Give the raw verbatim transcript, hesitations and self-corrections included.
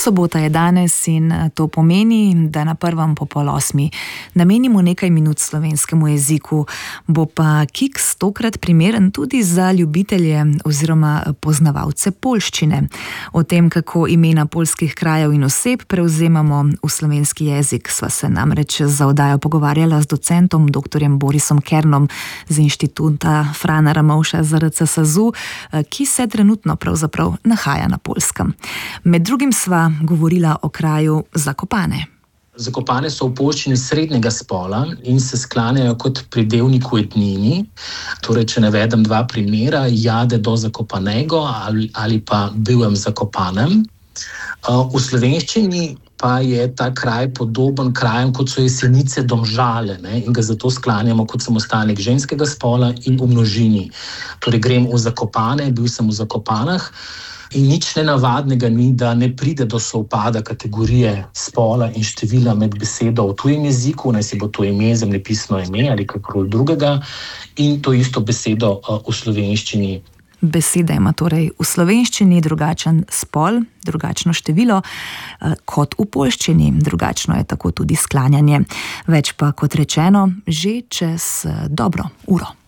Sobota je danes in to pomeni, da na prvem po pol osmi namenimo nekaj minut slovenskemu jeziku. Bo pa Kiks tokrat primeren tudi za ljubitelje oziroma poznavalce poljščine. O tem, kako imena poljskih krajev in oseb prevzemamo v slovenski jezik, sva se namreč za oddajo pogovarjala z docentom doktorjem Borisom Kernom z Inštituta Frana Ramovša Z R C SAZU, ki se trenutno pravzaprav nahaja na Poljskem. Med drugim sva govorila o kraju Zakopane. Zakopane so v poljščini srednjega spola in se sklanjajo kot pridevnik v ednini. Torej, če navedem dva primera, jade do Zakopanego ali, ali pa bivem Zakopanem. V slovenščini pa je ta kraj podoben krajem, kot so Jesenice, Domžale, ne? In ga zato sklanjamo kot samostalnik ženskega spola in v množini. Torej, grem v Zakopane, bil sem v Zakopanah. In nič nenavadnega ni, da ne pride do sovpada kategorije spola in števila med besedo v tujem jeziku, naj si bo to ime, zemljepisno ime ali kakorkoli drugega, in to isto besedo v slovenščini. Beseda ima torej v slovenščini drugačen spol, drugačno število, kot v poljščini. Drugačno je tako tudi sklanjanje. Več pa, kot rečeno, že čez dobro uro.